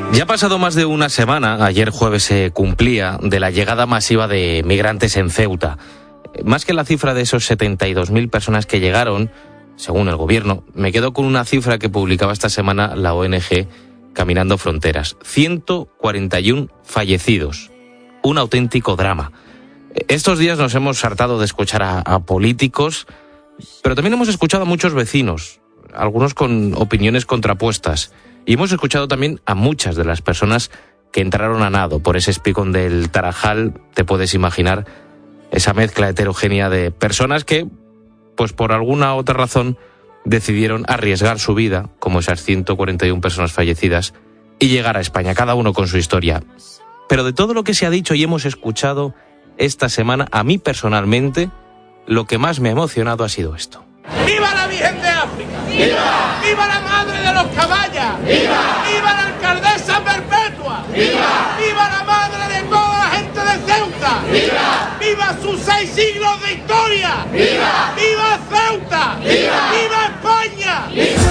Ya ha pasado más de una semana, ayer jueves se cumplía, de la llegada masiva de migrantes en Ceuta. Más que la cifra de esos 72.000 personas que llegaron, según el gobierno, me quedo con una cifra que publicaba esta semana la ONG Caminando Fronteras. 141 fallecidos. Un auténtico drama. Estos días nos hemos hartado de escuchar a políticos, pero también hemos escuchado a muchos vecinos, algunos con opiniones contrapuestas. Y hemos escuchado también a muchas de las personas que entraron a nado por ese espigón del Tarajal. Te puedes imaginar esa mezcla heterogénea de personas que, pues por alguna otra razón, decidieron arriesgar su vida, como esas 141 personas fallecidas, y llegar a España, cada uno con su historia. Pero de todo lo que se ha dicho y hemos escuchado esta semana, a mí personalmente, lo que más me ha emocionado ha sido esto. ¡Viva la Virgen de África! ¡Viva! ¡Viva la Madre de los Caballas! ¡Viva! ¡Viva la Alcaldesa Perpetua! ¡Viva! ¡Viva la Madre de toda la gente de Ceuta! ¡Viva! ¡Viva sus 6 siglos de historia! ¡Viva! ¡Viva Ceuta! ¡Viva! ¡Viva España!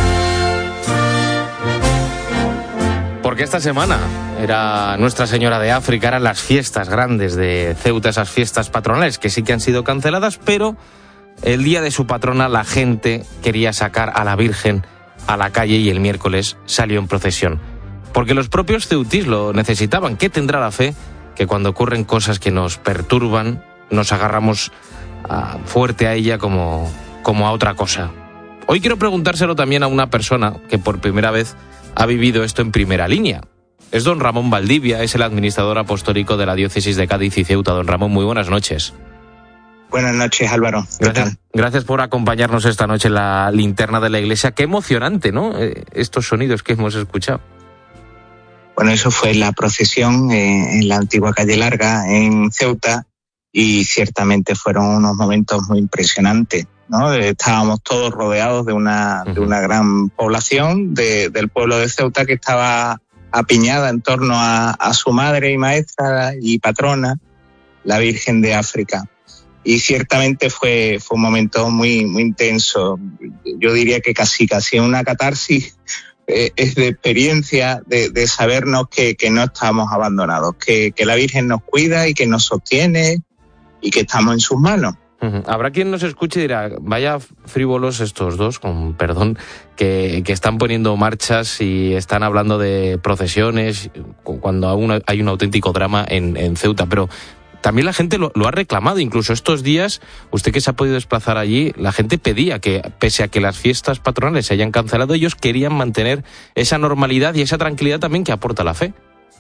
Porque esta semana era Nuestra Señora de África, eran las fiestas grandes de Ceuta, esas fiestas patronales que sí que han sido canceladas, pero el día de su patrona la gente quería sacar a la Virgen a la calle y el miércoles salió en procesión. Porque los propios ceutís lo necesitaban. ¿Qué tendrá la fe que cuando ocurren cosas que nos perturban nos agarramos fuerte a ella como a otra cosa? Hoy quiero preguntárselo también a una persona que por primera vez ha vivido esto en primera línea. Es don Ramón Valdivia, es el administrador apostólico de la diócesis de Cádiz y Ceuta. Don Ramón, muy buenas noches. Buenas noches, Álvaro. Gracias por acompañarnos esta noche en la linterna de la iglesia. Qué emocionante, ¿no? Estos sonidos que hemos escuchado. Bueno, eso fue la procesión en la antigua calle Larga, en Ceuta, y ciertamente fueron unos momentos muy impresionantes, ¿no? Estábamos todos rodeados de una gran población del pueblo de Ceuta que estaba apiñada en torno a su madre y maestra y patrona, la Virgen de África. Y ciertamente fue un momento muy, muy intenso. Yo diría que casi una catarsis es de experiencia, de sabernos que no estamos abandonados, que la Virgen nos cuida y que nos sostiene y que estamos en sus manos. Habrá quien nos escuche y dirá, vaya frívolos estos dos, con perdón, que están poniendo marchas y están hablando de procesiones cuando aún hay un auténtico drama en Ceuta, pero también la gente lo ha reclamado. Incluso estos días, usted que se ha podido desplazar allí, la gente pedía que, pese a que las fiestas patronales se hayan cancelado, ellos querían mantener esa normalidad y esa tranquilidad también que aporta la fe.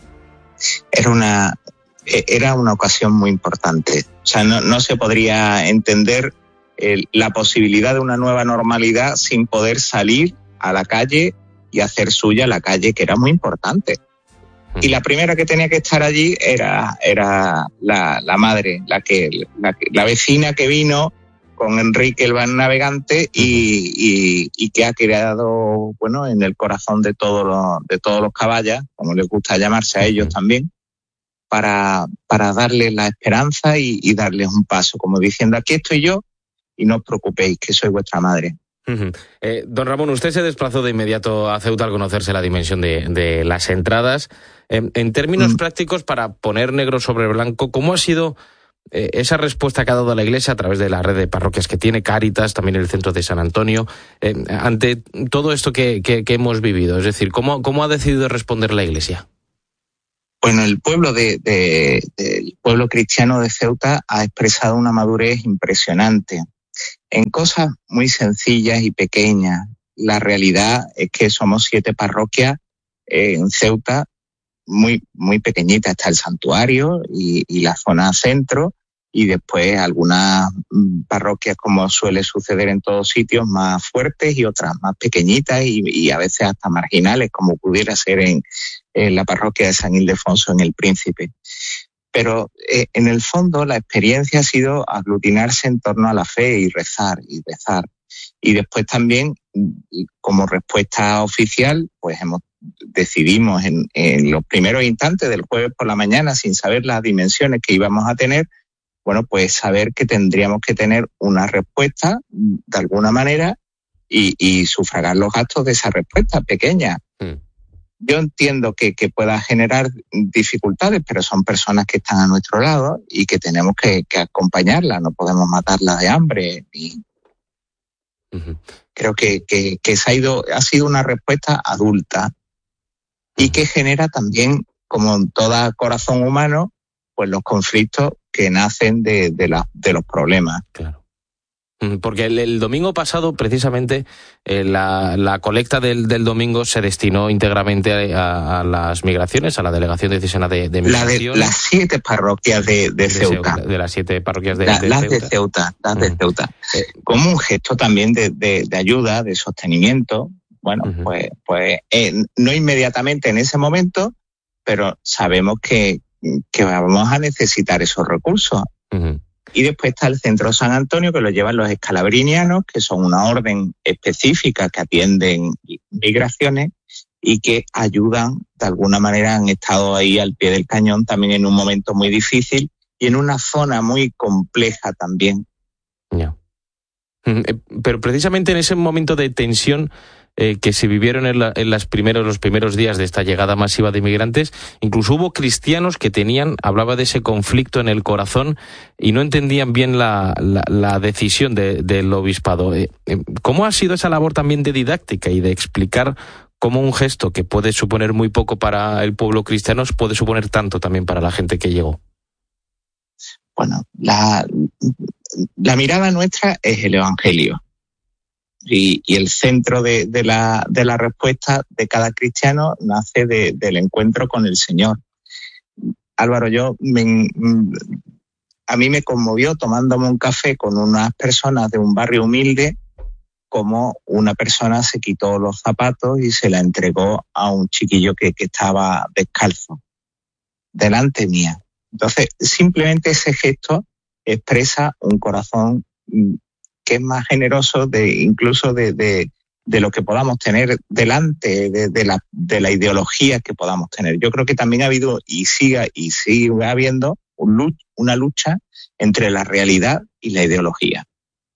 Era una ocasión muy importante. O sea, no se podría entender la posibilidad de una nueva normalidad sin poder salir a la calle y hacer suya la calle, que era muy importante. Y la primera que tenía que estar allí era la madre, la vecina que vino con Enrique el Navegante y que ha creado, bueno, en el corazón de todos los caballas, como les gusta llamarse a ellos también, para darles la esperanza y darles un paso, como diciendo, aquí estoy yo y no os preocupéis, que soy vuestra madre. Don Ramón, usted se desplazó de inmediato a Ceuta al conocerse la dimensión de las entradas. En términos prácticos, para poner negro sobre blanco, ¿cómo ha sido esa respuesta que ha dado la Iglesia a través de la red de parroquias que tiene, Cáritas, también el centro de San Antonio, ante todo esto que hemos vivido? Es decir, ¿cómo ha decidido responder la Iglesia? Bueno, el pueblo del pueblo cristiano de Ceuta ha expresado una madurez impresionante en cosas muy sencillas y pequeñas. La realidad es que somos 7 parroquias en Ceuta, muy, muy pequeñitas. Está el santuario y la zona centro, y después algunas parroquias, como suele suceder en todos sitios, más fuertes, y otras más pequeñitas y a veces hasta marginales, como pudiera ser en la parroquia de San Ildefonso en El Príncipe. Pero en el fondo la experiencia ha sido aglutinarse en torno a la fe y rezar y rezar. Y después también, como respuesta oficial, pues decidimos en los primeros instantes del jueves por la mañana, sin saber las dimensiones que íbamos a tener, bueno, pues saber que tendríamos que tener una respuesta de alguna manera y sufragar los gastos de esa respuesta pequeña. yo entiendo que pueda generar dificultades, pero son personas que están a nuestro lado y que tenemos que acompañarlas, no podemos matarlas de hambre. Creo que ha sido una respuesta adulta y que genera también, como en todo corazón humano, pues los conflictos que nacen de los problemas. Claro. Porque el domingo pasado, precisamente, la colecta del domingo se destinó íntegramente a las migraciones, a la Delegación Diocesana de Migración. Las 7 parroquias de Ceuta. De las 7 parroquias de Ceuta. Las de Ceuta. Como un gesto también de ayuda, de sostenimiento. Bueno, pues no inmediatamente en ese momento, pero sabemos que vamos a necesitar esos recursos. Y después está el Centro San Antonio, que lo llevan los escalabrinianos, que son una orden específica que atienden migraciones y que ayudan, de alguna manera han estado ahí al pie del cañón también en un momento muy difícil y en una zona muy compleja también. Ya. Pero precisamente en ese momento de tensión que se vivieron en los primeros días de esta llegada masiva de inmigrantes, incluso hubo cristianos que hablaba de ese conflicto en el corazón y no entendían bien la decisión del obispado. ¿Cómo ha sido esa labor también de didáctica y de explicar cómo un gesto que puede suponer muy poco para el pueblo cristiano puede suponer tanto también para la gente que llegó? Bueno, la mirada nuestra es el Evangelio. Y el centro de la respuesta de cada cristiano nace del encuentro con el Señor. Álvaro, a mí me conmovió tomándome un café con unas personas de un barrio humilde, como una persona se quitó los zapatos y se la entregó a un chiquillo que estaba descalzo, delante mía. Entonces, simplemente ese gesto expresa un corazón que es más generoso incluso de lo que podamos tener delante de la ideología que podamos tener. Yo creo que también ha habido y sigue habiendo una lucha entre la realidad y la ideología.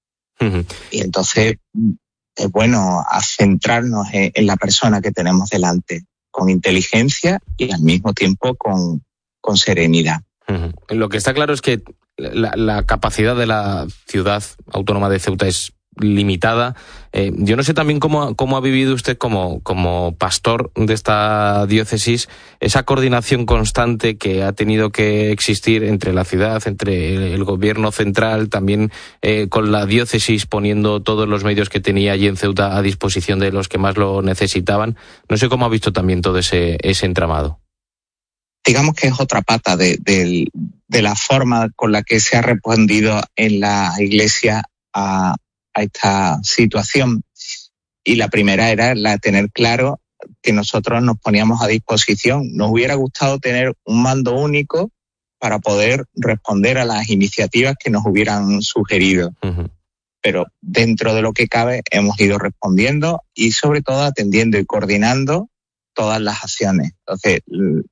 Y entonces es bueno centrarnos en la persona que tenemos delante, con inteligencia y al mismo tiempo con serenidad. Lo que está claro es que la capacidad de la ciudad autónoma de Ceuta es limitada. Yo no sé también cómo ha vivido usted como pastor de esta diócesis esa coordinación constante que ha tenido que existir entre la ciudad, entre el gobierno central, también con la diócesis poniendo todos los medios que tenía allí en Ceuta a disposición de los que más lo necesitaban. No sé cómo ha visto también todo ese entramado. Digamos que es otra pata de la forma con la que se ha respondido en la Iglesia a esta situación. Y la primera era la de tener claro que nosotros nos poníamos a disposición. Nos hubiera gustado tener un mando único para poder responder a las iniciativas que nos hubieran sugerido. Pero dentro de lo que cabe hemos ido respondiendo y sobre todo atendiendo y coordinando todas las acciones. Entonces,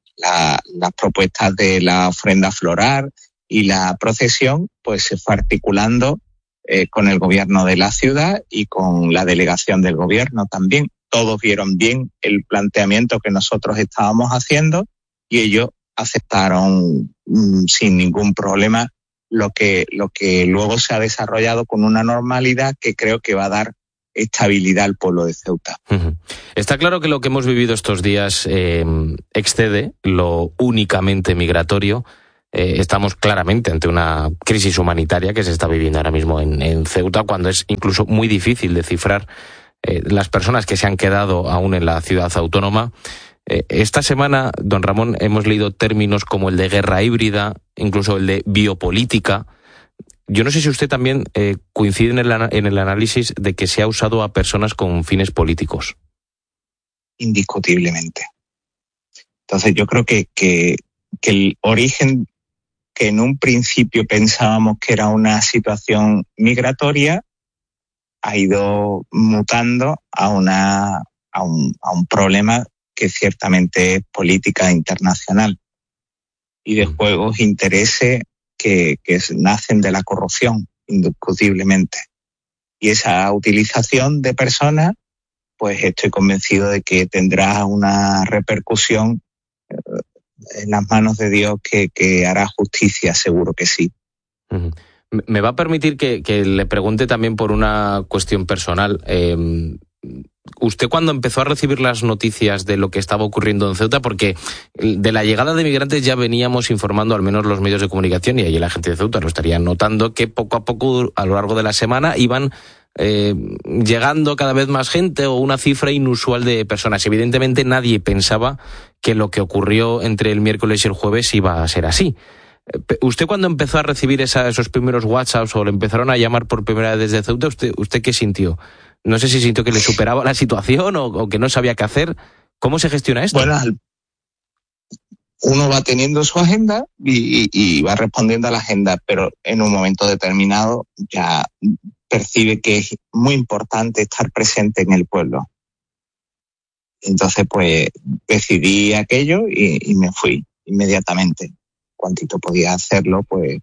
las propuestas de la ofrenda floral y la procesión pues se fue articulando con el gobierno de la ciudad y con la delegación del gobierno también. Todos vieron bien el planteamiento que nosotros estábamos haciendo y ellos aceptaron sin ningún problema lo que luego se ha desarrollado con una normalidad que creo que va a dar estabilidad al pueblo de Ceuta. Está claro que lo que hemos vivido estos días excede lo únicamente migratorio. Estamos claramente ante una crisis humanitaria que se está viviendo ahora mismo en Ceuta, cuando es incluso muy difícil descifrar las personas que se han quedado aún en la ciudad autónoma. Esta semana, don Ramón, hemos leído términos como el de guerra híbrida, incluso el de biopolítica. Yo no sé si usted también coincide en el análisis de que se ha usado a personas con fines políticos. Indiscutiblemente. Entonces yo creo que el origen que en un principio pensábamos que era una situación migratoria ha ido mutando a un problema que ciertamente es política internacional y de juegos intereses que nacen de la corrupción, indiscutiblemente. Y esa utilización de personas pues estoy convencido de que tendrá una repercusión en las manos de Dios que hará justicia, seguro que sí. Uh-huh. Me va a permitir que le pregunte también por una cuestión personal. ¿Usted cuando empezó a recibir las noticias de lo que estaba ocurriendo en Ceuta? Porque de la llegada de migrantes ya veníamos informando, al menos los medios de comunicación, y allí la gente de Ceuta lo estarían notando, que poco a poco, a lo largo de la semana, iban llegando cada vez más gente o una cifra inusual de personas. Evidentemente nadie pensaba que lo que ocurrió entre el miércoles y el jueves iba a ser así. ¿Usted cuando empezó a recibir esos primeros WhatsApps o le empezaron a llamar por primera vez desde Ceuta, ¿usted qué sintió? No sé si sintió que le superaba la situación o que no sabía qué hacer. ¿Cómo se gestiona esto? Bueno, uno va teniendo su agenda y va respondiendo a la agenda, pero en un momento determinado ya percibe que es muy importante estar presente en el pueblo. Entonces, pues, decidí aquello y me fui inmediatamente. Cuantito podía hacerlo, pues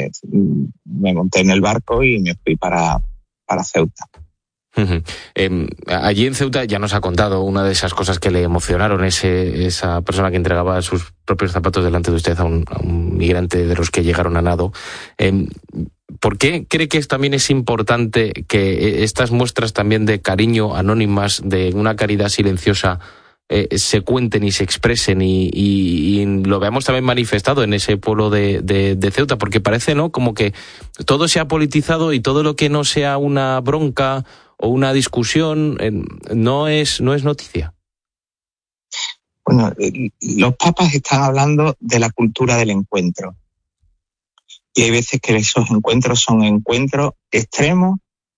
me monté en el barco y me fui para Ceuta. Uh-huh. Allí en Ceuta ya nos ha contado una de esas cosas que le emocionaron, esa persona que entregaba sus propios zapatos delante de usted a un migrante de los que llegaron a nado. ¿Por qué cree que también es importante que estas muestras también de cariño anónimas, de una caridad silenciosa, se cuenten y se expresen y lo veamos también manifestado en ese pueblo de Ceuta? Porque parece, ¿no?, como que todo se ha politizado y todo lo que no sea una bronca o una discusión no es noticia. Bueno, los papas están hablando de la cultura del encuentro. Y hay veces que esos encuentros son encuentros extremos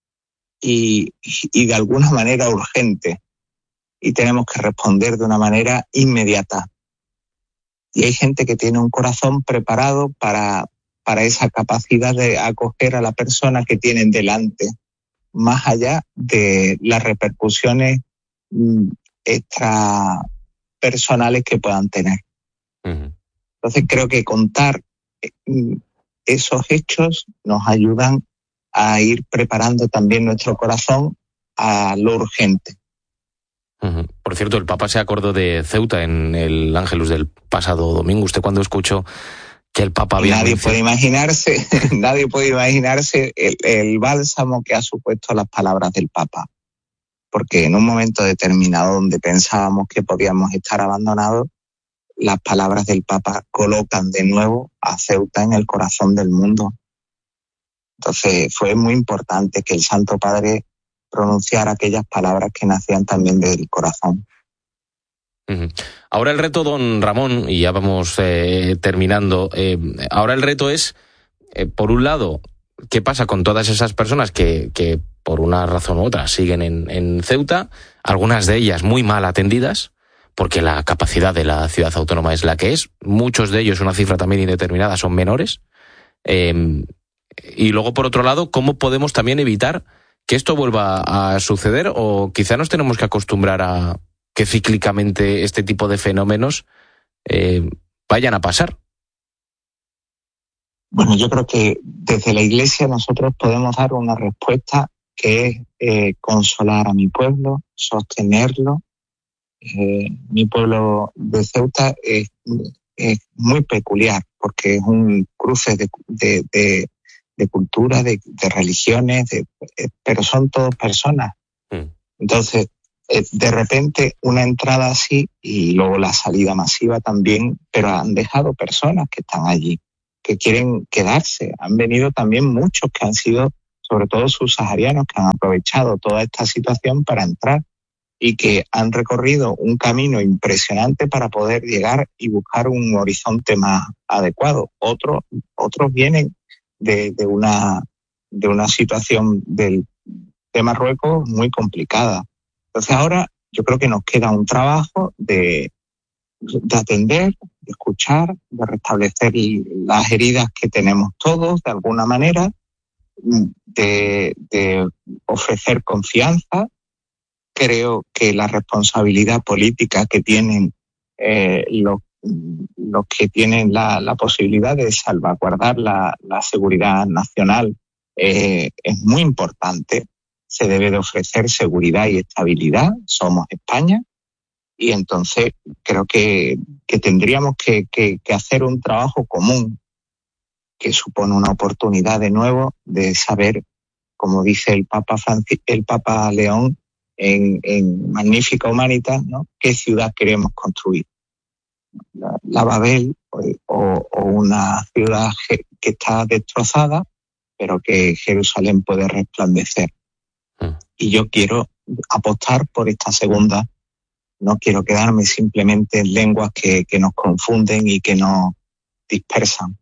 y de alguna manera urgentes. Y tenemos que responder de una manera inmediata. Y hay gente que tiene un corazón preparado para esa capacidad de acoger a la persona que tienen delante, más allá de las repercusiones extrapersonales que puedan tener. Uh-huh. Entonces creo que contar esos hechos nos ayudan a ir preparando también nuestro corazón a lo urgente. Uh-huh. Por cierto, el Papa se acordó de Ceuta en el Ángelus del pasado domingo. ¿Usted cuando escuchó que el Papa había... Nadie puede imaginarse el bálsamo que ha supuesto las palabras del Papa. Porque en un momento determinado donde pensábamos que podíamos estar abandonados, las palabras del Papa colocan de nuevo a Ceuta en el corazón del mundo. Entonces fue muy importante que el Santo Padre pronunciar aquellas palabras que nacían también del corazón. Uh-huh. Ahora el reto, don Ramón, y ya vamos terminando, ahora el reto es, por un lado, ¿qué pasa con todas esas personas que por una razón u otra siguen en Ceuta? Algunas de ellas muy mal atendidas, porque la capacidad de la ciudad autónoma es la que es. Muchos de ellos, una cifra también indeterminada, son menores. Y luego, por otro lado, ¿cómo podemos también evitar que esto vuelva a suceder? O quizá nos tenemos que acostumbrar a que cíclicamente este tipo de fenómenos vayan a pasar. Bueno, yo creo que desde la Iglesia nosotros podemos dar una respuesta que es consolar a mi pueblo, sostenerlo. Mi pueblo de Ceuta es muy peculiar porque es un cruce de cultura, de religiones, pero son todos personas. Entonces, de repente una entrada así y luego la salida masiva también, pero han dejado personas que están allí, que quieren quedarse. Han venido también muchos que han sido, sobre todo subsaharianos, que han aprovechado toda esta situación para entrar y que han recorrido un camino impresionante para poder llegar y buscar un horizonte más adecuado. Otros vienen de una situación de Marruecos muy complicada. Entonces ahora yo creo que nos queda un trabajo de atender, de escuchar, de restablecer las heridas que tenemos todos de alguna manera, de ofrecer confianza. Creo que la responsabilidad política que tienen los que tienen la posibilidad de salvaguardar la seguridad nacional es muy importante. se debe de ofrecer seguridad y estabilidad. Somos España y entonces creo que tendríamos que hacer un trabajo común que supone una oportunidad de nuevo de saber, como dice el Papa León en Magnificat Humanitas, ¿no?, qué ciudad queremos construir. La Babel o una ciudad que está destrozada, pero que Jerusalén puede resplandecer. Y yo quiero apostar por esta segunda. No quiero quedarme simplemente en lenguas que nos confunden y que nos dispersan.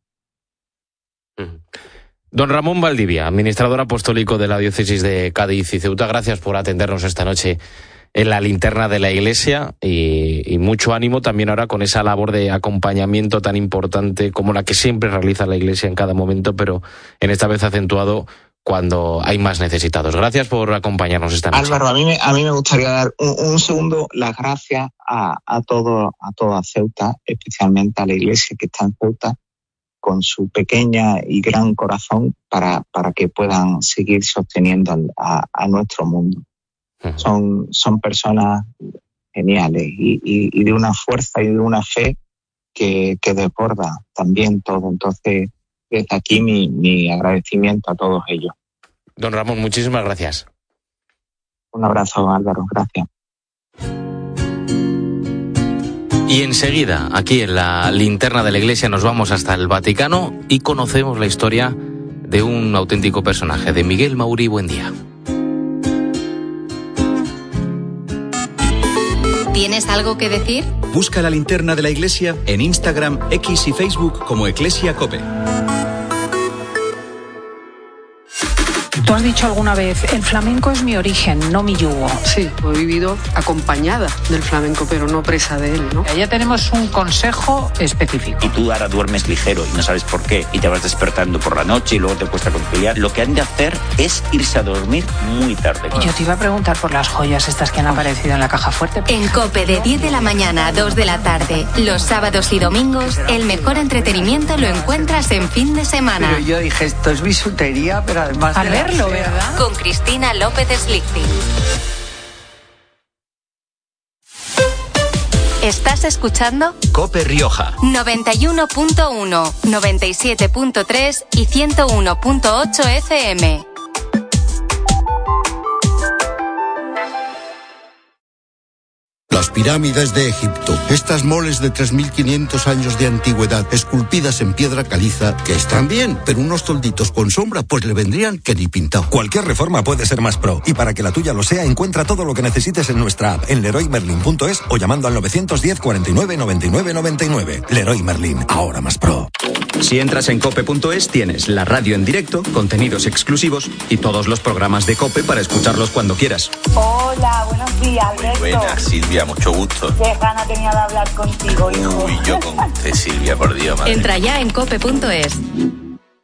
Don Ramón Valdivia, administrador apostólico de la diócesis de Cádiz y Ceuta, gracias por atendernos esta noche en la linterna de la Iglesia y mucho ánimo también ahora con esa labor de acompañamiento tan importante como la que siempre realiza la Iglesia en cada momento, pero en esta vez acentuado cuando hay más necesitados. Gracias por acompañarnos esta noche. Álvaro, a mí me gustaría dar un segundo las gracias a toda Ceuta, especialmente a la Iglesia que está en Ceuta, con su pequeña y gran corazón para que puedan seguir sosteniendo a nuestro mundo. Son personas geniales y de una fuerza y de una fe que desborda también todo. Entonces, desde aquí mi agradecimiento a todos ellos. Don Ramón, muchísimas gracias. Un abrazo, Álvaro. Gracias. Y enseguida, aquí en la linterna de la Iglesia, nos vamos hasta el Vaticano y conocemos la historia de un auténtico personaje, de Miguel Maurí. Buen día. ¿Tienes algo que decir? Busca la linterna de la Iglesia en Instagram, X y Facebook como Eclesia Cope. Tú has dicho alguna vez, el flamenco es mi origen, no mi yugo. Sí, he vivido acompañada del flamenco, pero no presa de él, ¿no? Ya tenemos un consejo específico. Y tú ahora duermes ligero y no sabes por qué, y te vas despertando por la noche y luego te cuesta conciliar. Lo que han de hacer es irse a dormir muy tarde. Yo te iba a preguntar por las joyas estas que han aparecido en la caja fuerte. En COPE de 10 de la mañana a 2 de la tarde, los sábados y domingos, el mejor entretenimiento lo encuentras en fin de semana. Pero yo dije, esto es bisutería, pero además al verlo, ¿verdad? Con Cristina López Slichting. ¿Estás escuchando? Cope Rioja 91.1, 97.3 y 101.8 FM. Las pirámides de Egipto, estas moles de 3.500 años de antigüedad, esculpidas en piedra caliza, que están bien, pero unos tolditos con sombra, pues le vendrían que ni pintado. Cualquier reforma puede ser más pro, y para que la tuya lo sea, encuentra todo lo que necesites en nuestra app, en leroymerlin.es o llamando al 910 49 99 99. Leroy Merlin, ahora más pro. Si entras en cope.es tienes la radio en directo, contenidos exclusivos y todos los programas de COPE para escucharlos cuando quieras. Hola, buenos días, Alberto. Muy buenas, Silvia, mucho gusto. Qué gana tenía de hablar contigo, hijo. Uy, yo con usted, Silvia, por Dios, madre. Entra ya en cope.es.